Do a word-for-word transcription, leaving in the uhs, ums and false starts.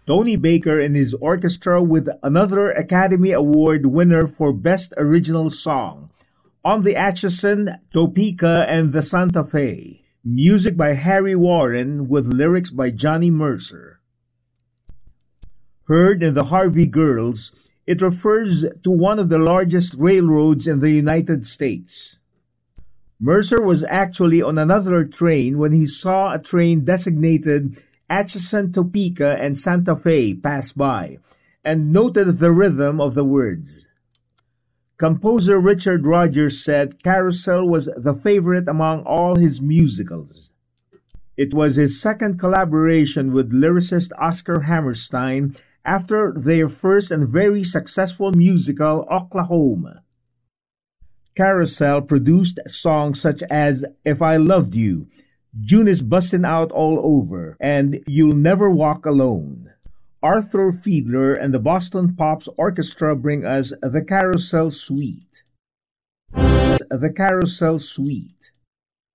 Tony Baker and his orchestra with another Academy Award winner for Best Original Song, On the Atchison, Topeka, and the Santa Fe. Music by Harry Warren with lyrics by Johnny Mercer. Heard in the Harvey Girls, it refers to one of the largest railroads in the United States. Mercer was actually on another train when he saw a train designated Atchison, Topeka, and Santa Fe pass by, and noted the rhythm of the words. Composer Richard Rodgers said Carousel was the favorite among all his musicals. It was his second collaboration with lyricist Oscar Hammerstein after their first and very successful musical, Oklahoma. Carousel produced songs such as If I Loved You, June is Bustin' Out All Over, and You'll Never Walk Alone. Arthur Fiedler and the Boston Pops Orchestra bring us The Carousel Suite. The Carousel Suite.